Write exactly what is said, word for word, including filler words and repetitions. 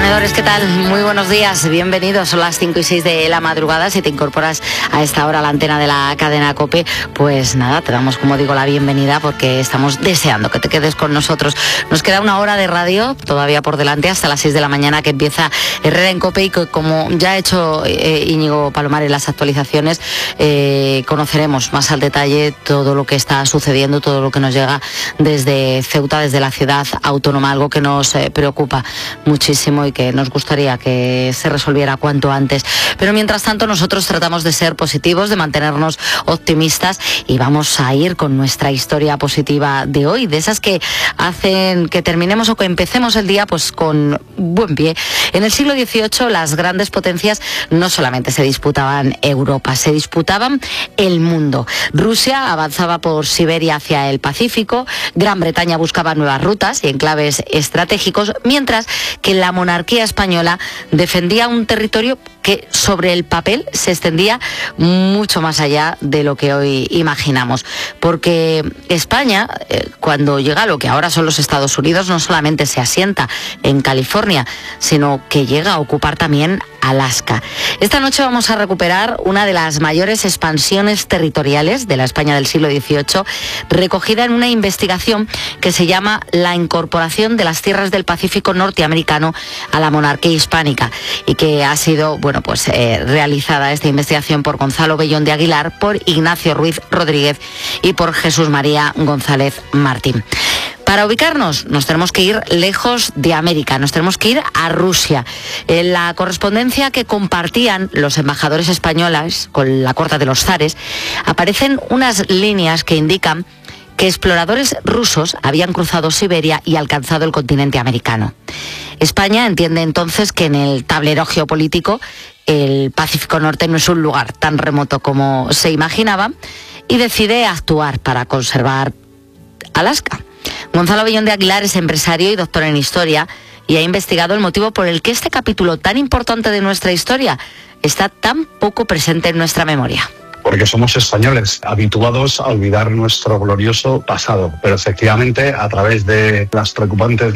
Tenedores, ¿qué tal? Muy buenos días, bienvenidos. Son las cinco y seis de la madrugada. Si te incorporas a esta hora a la antena de la cadena COPE, pues nada, te damos, como digo, la bienvenida porque estamos deseando que te quedes con nosotros. Nos queda una hora de radio todavía por delante hasta las seis de la mañana, que empieza Herrera en COPE, y que, como ya ha hecho eh, Íñigo Palomar en las actualizaciones, eh, conoceremos más al detalle todo lo que está sucediendo, todo lo que nos llega desde Ceuta, desde la ciudad autónoma, algo que nos eh, preocupa muchísimo y que nos gustaría que se resolviera cuanto antes. Pero mientras tanto nosotros tratamos de ser positivos, de mantenernos optimistas, y vamos a ir con nuestra historia positiva de hoy, de esas que hacen que terminemos o que empecemos el día pues con buen pie. En el siglo dieciocho las grandes potencias no solamente se disputaban Europa, se disputaban el mundo. Rusia avanzaba por Siberia hacia el Pacífico, Gran Bretaña buscaba nuevas rutas y enclaves estratégicos, mientras que la monarquía española defendía un territorio que sobre el papel se extendía mucho más allá de lo que hoy imaginamos. Porque España, eh, cuando llega a lo que ahora son los Estados Unidos, no solamente se asienta en California, sino que llega a ocupar también Alaska. Esta noche vamos a recuperar una de las mayores expansiones territoriales de la España del siglo dieciocho, recogida en una investigación que se llama La incorporación de las tierras del Pacífico norteamericano a la monarquía hispánica, y que ha sido, bueno, pues eh, realizada esta investigación por Gonzalo Bellón de Aguilar, por Ignacio Ruiz Rodríguez y por Jesús María González Martín. Para ubicarnos nos tenemos que ir lejos de América, nos tenemos que ir a Rusia. En la correspondencia que compartían los embajadores españoles con la corte de los zares, aparecen unas líneas que indican que exploradores rusos habían cruzado Siberia y alcanzado el continente americano. España entiende entonces que en el tablero geopolítico el Pacífico Norte no es un lugar tan remoto como se imaginaba, y decide actuar para conservar Alaska. Gonzalo Bellón de Aguilar es empresario y doctor en historia, y ha investigado el motivo por el que este capítulo tan importante de nuestra historia está tan poco presente en nuestra memoria. Porque somos españoles, habituados a olvidar nuestro glorioso pasado. Pero efectivamente, a través de las preocupantes